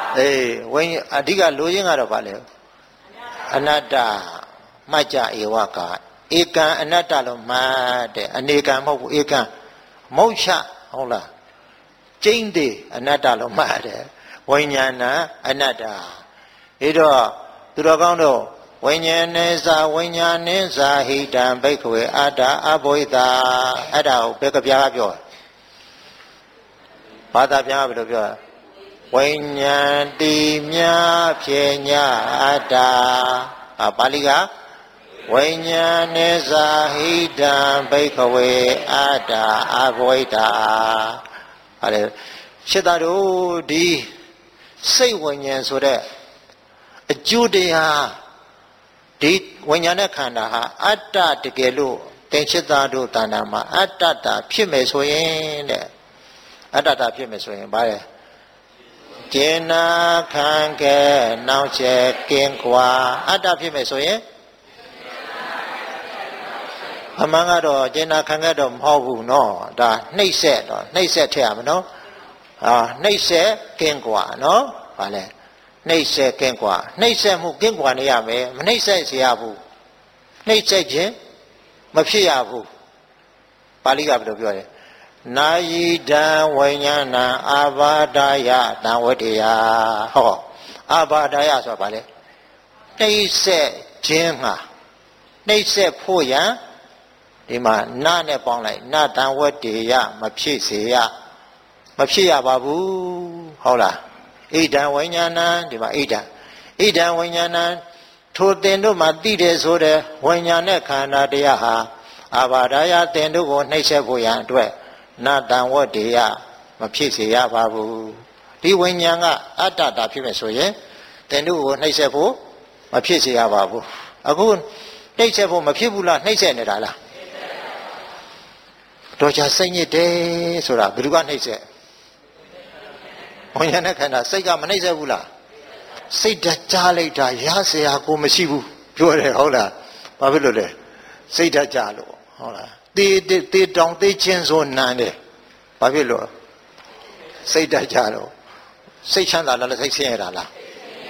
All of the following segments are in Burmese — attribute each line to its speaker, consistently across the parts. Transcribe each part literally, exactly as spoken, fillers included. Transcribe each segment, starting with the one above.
Speaker 1: အေးဝိညာဉ်အဓိကလိုရင်းကတော့ဗာလေအနတ္တမှတ်ကြဧဝကဧကံအနတ္တလို့မှတ်တယ်အနေကံမဟုတ်ဘူးဧကံမုတ်ချဟုတ်လားကျိမ့်သေးအနတ္တလို့မှတ်တယ်ဝိညာဏအနတ္တအဲ့တော့သူတော်ကောင်းတို့ဝိညာဉ်နဲ့သာဝိညာဉ်နဲ့သာဟိတံဘိက္ခဝေအတ္တအဘိဓာအဲ့ဒါကိုဘယ်ကပြားပြောဘာသာပြားဘယ်လိုပြောဝိညာဉ်တိမြဖြေညာအတ္တအာပါဠိကဝိညာဉ်နဲ့သာဟိတံဘိက္ခဝေအတ္တအဘိဓာအဲ့ဒါရှင်းတာတို့ဒီစိတ်ဝိညာဉ်ဆိုတဲ့အကျိုးတရားဒီဝိညာဉ်နဲ့ခန္ဓာဟာအတ္တတကယ်လို့သင်္ချစ်သားတို့တဏ္ဍာမှာအတ္တတာဖြစ်မယ်ဆိုရင်တဲ့အတ္တတာဖြစ်မယ်ဆိုရင်ဘာလဲကျေနာခံခဲ့နောက်ချက်ကင်းကွာအတ္တဖြစ်မယ်ဆိုရင်အမှန်ကတော့ကျေနာခံခဲ့တော့မဟုတ်ဘူးနော်ဒါနှိမ့်ဆက်တော့နှိမ့်ဆက်ထည့်ရမယ်နော်ဟာနှိမ့်ဆက်ကင်းကွာနော်ဘာလဲနှိမ့်ဆက်ကင်းကွာနှိမ့်ဆက်မှုကင်းကွာနေရမယ်မနှိမ့်ဆက်เสียရဘူးနှိမ့်ဆက်ခြင်းမဖြစ်ရဘူးပါဠိကဘယ်လိုပြောလဲနာယိတံဝိညာဏအာဘာဒယတံဝတ္တယဟောအာဘာဒယဆိုတာဘာလဲနှိမ့်ဆက်ခြင်းမှာနှိမ့်ဆက်ဖို့ရန်ဒီမှာနာနဲ့ပေါင်းလိုက်နာတံဝတ္တယမဖြစ်စေရမဖြစ်ရပါဘူးဟုတ်လားဣဒံဝိညာဏဒီမှာဣဒံဣဒံဝိညာဏထိုသင်တို့မှာသိတယ်ဆိုတဲ့ဝိညာဉ်နဲ့ခန္ဓာတရားဟာအာဘာဒယသင်တို့ကိုနှိမ့်ဆက်ဖို့ရန်အတွက်နာတံဝတ္တေယမဖြစ်စေရပါဘူးဒီဝိညာဉ်ကအတ္တတာဖြစ်မယ်ဆိုရင်သင်တို့ကိုနှိမ့်ဆက်ဖို့မဖြစ်စေရပါဘူးအခုနှိမ့်ဆက်ဖို့မဖြစ်ဘူးလားနှိမ့်ဆက်နေတာလားတော့ချာစိတ်ညစ်တယ်ဆိုတာဘယ်သူကနှိမ့်ဆက်ဝိညာဉ်နဲ့ခန္ဓာစိတ်ကမနှိမ့်ဆက်ဘူးလားစိတ်ဓာတ်ကြားလိုက်တာရเสียကိုမရှိဘူးပြောတယ်ဟုတ်လားဘာဖြစ်လို့လဲစိတ်ဓာတ်ကြားလို့ဟုတ်လားတေးတေးတောင်တေးချင်းဆိုနန်းတယ်ဘာဖြစ်လို့စိတ်ဓာတ်ကြားလို့စိတ်ချမ်းသာလားစိတ်ဆင်းရဲတာလား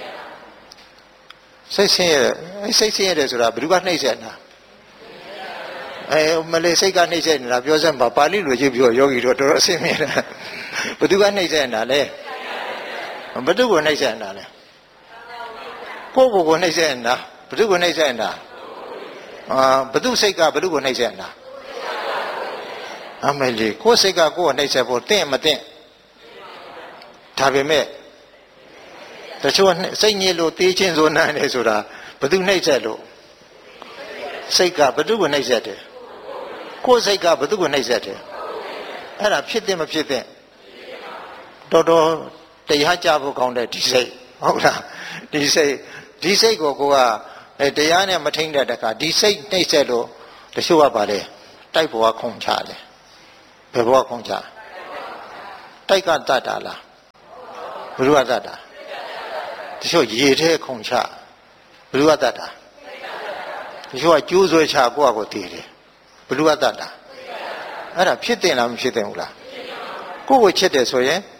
Speaker 1: စိတ်ဆင်းရဲစိတ်ဆင်းရဲတယ်ဆိုတာဘယ်သူကနှိမ့်ဆက်တာအဲမလေးစိတ်ကနှိမ့်ဆက်နေတာပြောစမ်းပါပါဠိလိုကြည့်ပြောယောဂီတို့တော်တော်အဆင်ပြေတယ်ဘယ်သူကနှိမ့်ဆက်နေတာလဲဘယ်သူကိုနှိမ့်ဆက်နေတာလဲကိုယ့်ကိုယ်ကိုနှိမ့်ဆက်နေတာဘယ်သူကိုနှိမ့်ဆက်နေတာအာဘယ်သူစိတ်ကဘယ်သူကိုနှိမ့်ဆက်နေတာအမေလေးကိုယ်စိတ်ကကိုယ်ကိုနှိမ့်ဆက်ဖို့တင့်မတင့်ဒါပေမဲ့တချို့စိတ်ညစ်လို့တေးချင်းဆိုနိုင်တယ်ဆိုတာဘယ်သူနှိမ့်ဆက်လို့စိတ်ကဘယ်သူကိုနှိမ့်ဆက်တယ်ကိုယ်စိတ်ကဘယ်သူကိုနှိမ့်ဆက်တယ်အဲ့ဒါဖြစ်တဲ့မဖြစ်တဲ့တော်တော်တရားကြဖို့ကောင်းတဲ့ဒီစိတ်ဟုတ်လားဒီစိတ်ဒီစိတ်ကိုကိုကတရားနဲ့မထိန်တဲ့တခါဒီစိတ်နှိမ့်ဆက်လို့တချို့ကပါလေတိုက်ပေါ်ကခုန်ချတယ်ဘယ်ဘောကခုန်ချတိုက်ကတတ်တာလားဘယ်သူကတတ်တာတချို့ရေထဲခုန်ချဘယ်သူကတတ်တာတချို့ကကျိုးဆွဲချကိုယ့်အကိုတည်တယ်ဘယ်သူကတတ်တာအဲ့ဒါဖြစ်တင်လားမဖြစ်တင်ဘူးလားကိုယ့်ကိုချစ်တယ်ဆိုရင်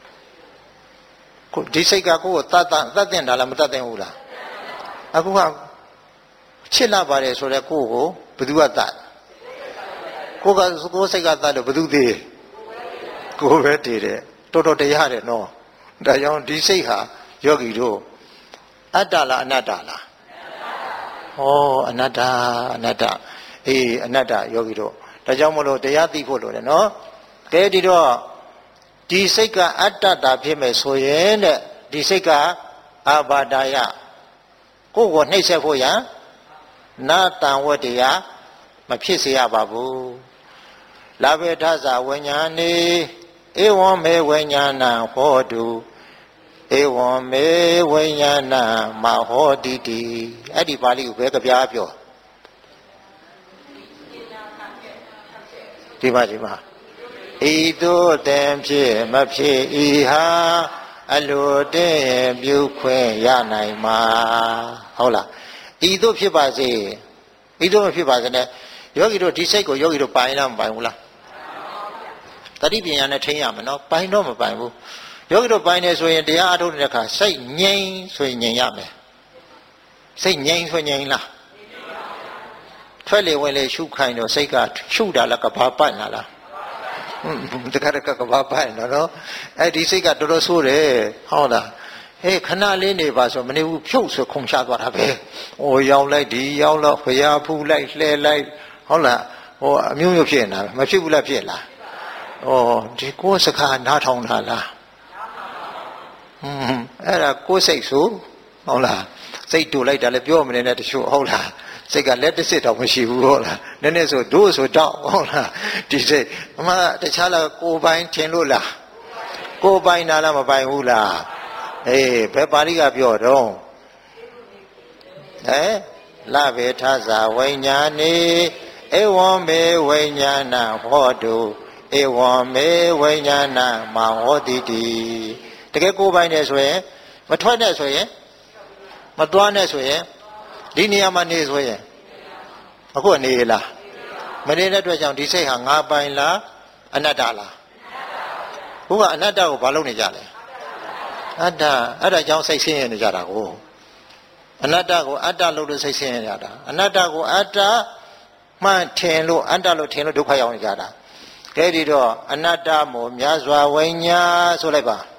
Speaker 1: ကိုဒီစိတ်ကကိုယ့်ကိုတတ်တတ်တတ်တင်တာလားမတတ်တင်ဘူးလားအခုကချစ်လာပါတယ်ဆိုတော့ကိုယ့်ကိုဘယ်သူကတတ်ကိုကကိုယ်စိတ်ကတတ်လို့ဘယ်သူတည်ကိုယ်ပဲတည်တယ်တော်တော်တရားတယ်နော်ဒါကြောင့်ဒီစိတ်ဟာယောဂီတို့အတ္တလားအနတ္တလားဟောအနတ္တအနတ္တအေးအနတ္တယောဂီတို့ဒါကြောင့်မလို့တရားသိဖို့လိုတယ်နော်ကဲဒီတော့ဒီစိတ်ကအတ္တတာဖြစ်မယ်ဆိုရင်တဲ့ဒီစိတ်ကအာဘာဒယကိုယ်ကိုနှိမ့်ဆက်ဖို့ရန်နာတံဝတ္တယမဖြစ်စေရပါဘူးလာဘေထဇာဝိညာဏေဧဝံမေဝိညာဏဟောတုဧဝံမေဝိညာဏမဟောတိတိအဲ့ဒီပါဠိကိုဘယ်ကပြားပြောဒီပါဒီပါဤသို့တန်ဖြစ်မဖြစ်ဤဟာအလိုတဲ့ပြုခွင့်ရနိုင်မှာဟုတ်လားဤသို့ဖြစ်ပါစေဤသို့မဖြစ်ပါစေနဲ့ယောဂီတို့ဒီစိတ်ကိုယောဂီတို့ပိုင်လားမပိုင်ဘူးလားတတိပညာနဲ့ထိန်းရမယ်နော်ပိုင်တော့မပိုင်ဘူးယောဂီတို့ပိုင်းနေဆိုရင်တရားအထုတ်တဲ့အခါစိတ်ငြိမ်ဆိုရင်ငြိမ်ရမယ်စိတ်ငြိမ်ဆိုငြိမ်လားထွက်လေဝင်လေရှုခိုင်းတော့စိတ်ကရှုတာလားကဘာပတ်လာလားတခါတခါကဘာပတ်နော်နော်အဲ့ဒီစိတ်ကတော်တော်ဆိုးတယ်ဟုတ်လားဟေးခဏလေးနေပါဆိုမနေဘူးဖြုတ်ဆိုခုန်ချသွားတာပဲဟိုရောက်လိုက်ဒီရောက်တော့ဖျားဖူးလိုက်လှဲလိုက်ဟုတ်လားဟိုအမျိုးမျိုးဖြစ်နေတာမဖြစ်ဘူးလားဖြစ်လားဩဒီကိုယ်စကားနားထောင်တာလားဟွန်းအဲ့ဒါကိုယ်စိတ်ဆိုဟုတ်လားစိတ်တူလိုက်တာလည်းပြောမနေနဲ့တချို့ဟုတ်လားစိတ်ကလက်တစ်စစ်တော့မရှိဘူးဟုတ်လားနည်းနည်းဆိုဒို့ဆိုတော့ဟုတ်လားဒီစိတ်အမှတခြားလားကိုယ်ပိုင်ထင်လို့လားကိုယ်ပိုင်နာလားမပိုင်ဘူးလားအေးဘယ်ပါဠိကပြောတော့ဟဲ့လဘေထဇာဝိညာဏေဧဝံမေဝိညာဏဟောတုဧဝံမေဝိညာဏမဟောတိတိတကယ်ကိုယ်ပိုင်နေဆိုရင်မထွက်နဲ့ဆိုရင်မသွားနဲ့ဆိုရင်ဒီနေရာမှာနေဆိုရင်အခုနေလားမနေတဲ့အတွက်ကြောင့်ဒီစိတ်ဟာငါပိုင်လားအနတ္တလားဘုရားအနတ္တကိုဘာလုပ်နေကြလဲအတ္တအဲ့ဒါကြောင့်စိတ်ဆင်းရဲနေကြတာကိုအနတ္တကိုအတ္တလို့လို့စိတ်ဆင်းရဲကြတာအနတ္တကိုအတ္တမှန်ထင်လို့အတ္တလို့ထင်လို့ဒုက္ခရောက်နေကြတာကဲဒီတော့အနတ္တမို့မြတ်စွာဝိညာဉ်ဆိုလိုက်ပါ